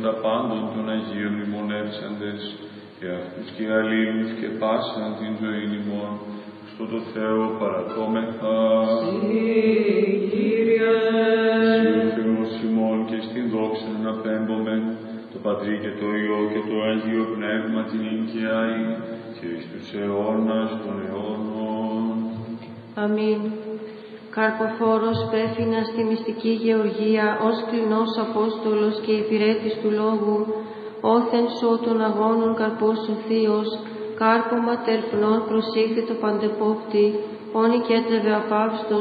τα πάντων των Αγίων μνημονεύσαντες, και αυτούς και αλλήλους και πάσαν την ζωή ημών, στο το Θεό παρακόμεθα. Κύριε, Εσύ ο Θεός ημών και στην δόξα να πέμπομεν, το Πατρί και το Υιό και το Άγιο Πνεύμα την οικιάη, και εις τους αιώνας των αιώνων. Αμήν. Καρποφόρος πέφυνα στη μυστική γεωργία ως κλινός Απόστολος και υπηρέτης του Λόγου, όθεν σω των αγώνων καρπός ο Θείος, κάρπομα τερπνών προσήχθη το παντεπόπτη, όνοι κέτρεβε απαύστος